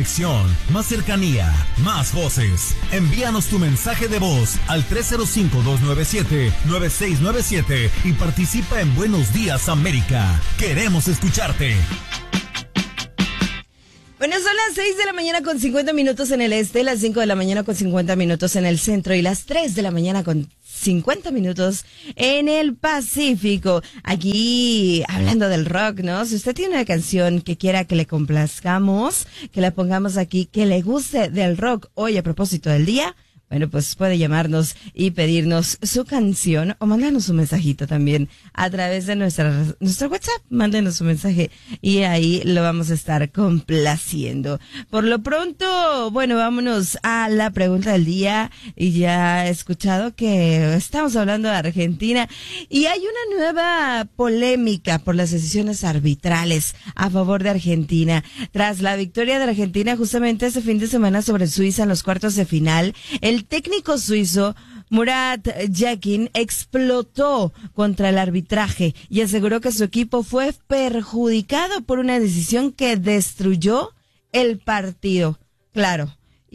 conexión, más cercanía, más voces. Envíanos tu mensaje de voz al 305-297-9697 y participa en Buenos Días América. Queremos escucharte. Bueno, son las 6 de la mañana con 50 minutos en el este, las 5 de la mañana con 50 minutos en el centro y las 3 de la mañana con 50 minutos en el Pacífico. Aquí, hablando del rock, ¿no? Si usted tiene una canción que quiera que le complazcamos, que la pongamos aquí, que le guste del rock hoy a propósito del día, bueno, pues puede llamarnos y pedirnos su canción o mandarnos un mensajito también a través de nuestro WhatsApp. Mándenos un mensaje y ahí lo vamos a estar complaciendo. Por lo pronto, bueno, vámonos a la pregunta del día. Y ya he escuchado que estamos hablando de Argentina y hay una nueva polémica por las decisiones arbitrales a favor de Argentina. Tras la victoria de Argentina justamente este fin de semana sobre Suiza en los cuartos de final, el técnico suizo Murat Yakin explotó contra el arbitraje y aseguró que su equipo fue perjudicado por una decisión que destruyó el partido. Claro.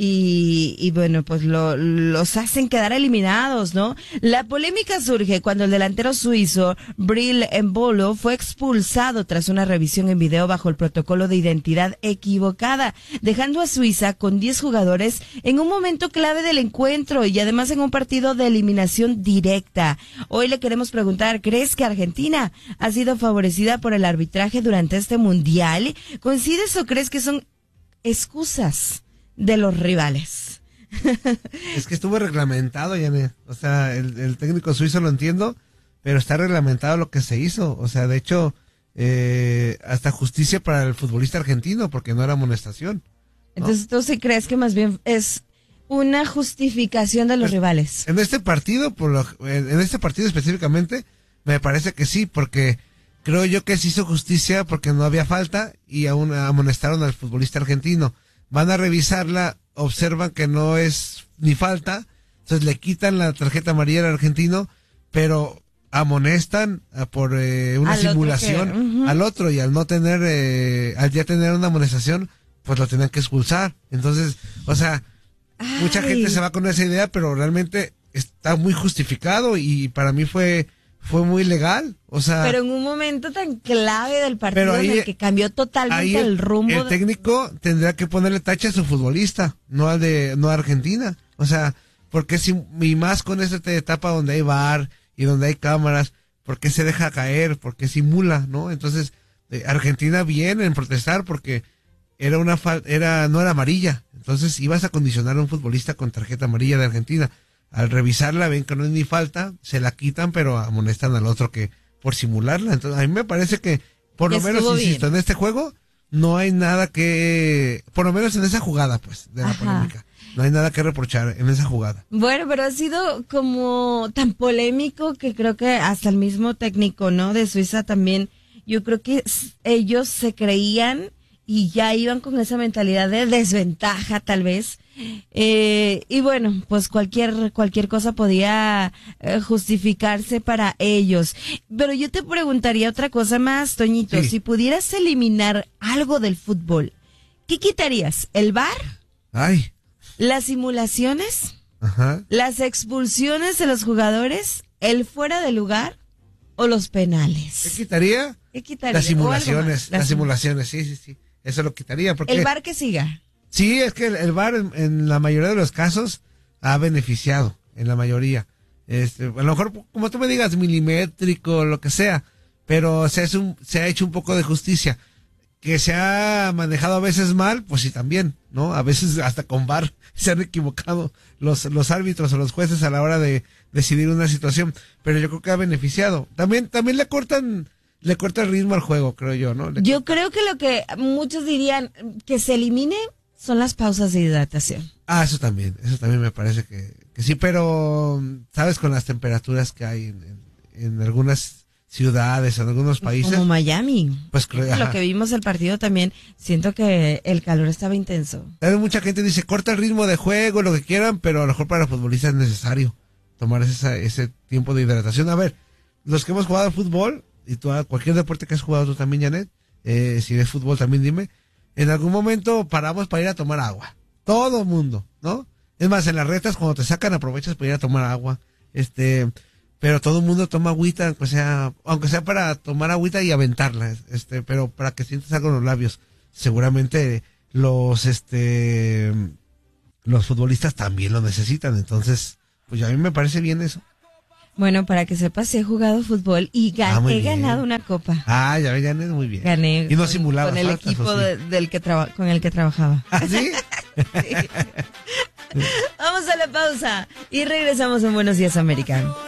Y bueno, pues los hacen quedar eliminados, ¿no? La polémica surge cuando el delantero suizo Bril Embolo fue expulsado tras una revisión en video bajo el protocolo de identidad equivocada, dejando a Suiza con 10 jugadores en un momento clave del encuentro y además en un partido de eliminación directa. Hoy le queremos preguntar, ¿crees que Argentina ha sido favorecida por el arbitraje durante este mundial? ¿Coincides o crees que son excusas de los rivales? Es que estuvo reglamentado, Janet. O sea, el técnico suizo lo entiendo, pero está reglamentado lo que se hizo. O sea, de hecho, hasta justicia para el futbolista argentino, porque no era amonestación, ¿no? Entonces, ¿tú sí crees que más bien es una justificación de los rivales? En este partido, en este partido específicamente, me parece que sí, porque creo yo que se hizo justicia porque no había falta y aún amonestaron al futbolista argentino. Van a revisarla, observan que no es ni falta, entonces le quitan la tarjeta amarilla al argentino, pero amonestan por una simulación al otro, y al no tener, al ya tener una amonestación, pues lo tenían que expulsar. Entonces, o sea, mucha gente se va con esa idea, pero realmente está muy justificado y para mí fue muy legal, o sea. Pero en un momento tan clave del partido en el que cambió totalmente el rumbo. El técnico tendrá que ponerle tache a su futbolista, no a Argentina. O sea, porque y más con esta etapa donde hay VAR y donde hay cámaras, porque se deja caer, porque simula, ¿no? Entonces, Argentina viene en protestar porque no era amarilla. Entonces, ibas a condicionar a un futbolista con tarjeta amarilla de Argentina. Al revisarla ven que no es ni falta, se la quitan, pero amonestan al otro que por simularla. Entonces, a mí me parece que, por lo menos, insisto, en este juego no hay nada que, por lo menos en esa jugada, pues, de la polémica, no hay nada que reprochar en esa jugada. Bueno, pero ha sido como tan polémico que creo que hasta el mismo técnico, ¿no?, de Suiza también, yo creo que ellos se creían y ya iban con esa mentalidad de desventaja, tal vez. Y bueno, pues cualquier cosa podía justificarse para ellos. Pero yo te preguntaría otra cosa más, Toñito. Sí. Si pudieras eliminar algo del fútbol, ¿qué quitarías? ¿El VAR? Ay. ¿Las simulaciones? Ajá. ¿Las expulsiones de los jugadores? ¿El fuera de lugar? ¿O los penales? ¿Qué quitaría? Las simulaciones. Las simulaciones, sí. Eso lo quitaría. Porque ¿el VAR que siga? Sí, es que el VAR en la mayoría de los casos ha beneficiado, en la mayoría. A lo mejor, como tú me digas, milimétrico, lo que sea, pero se ha hecho un poco de justicia. Que se ha manejado a veces mal, pues sí también, ¿no? A veces hasta con VAR se han equivocado los árbitros o los jueces a la hora de decidir una situación, pero yo creo que ha beneficiado. También le cortan el ritmo al juego, creo yo, ¿no? Yo creo que lo que muchos dirían que se elimine son las pausas de hidratación. Eso también me parece que sí, pero, ¿sabes? Con las temperaturas que hay en algunas ciudades, en algunos países. Como Miami. Pues creo, lo que vimos el partido también, siento que el calor estaba intenso. Mucha gente dice, corta el ritmo de juego, lo que quieran, pero a lo mejor para los futbolistas es necesario tomar ese tiempo de hidratación. A ver, los que hemos jugado al fútbol, y tú, cualquier deporte que has jugado tú también, Janet, si ves fútbol también dime, en algún momento paramos para ir a tomar agua. Todo el mundo, ¿no? Es más, en las retas cuando te sacan aprovechas para ir a tomar agua. Pero todo el mundo toma agüita, aunque sea para tomar agüita y aventarla, pero para que sientas algo en los labios. Seguramente los futbolistas también lo necesitan, entonces, pues a mí me parece bien eso. Bueno, para que sepas, he jugado fútbol y he ganado una copa. Ah, ya gané muy bien. Gané. Y no simulaba. Con el equipo con el que trabajaba. ¿Ah, sí? Sí. Vamos a la pausa y regresamos en Buenos Días, América.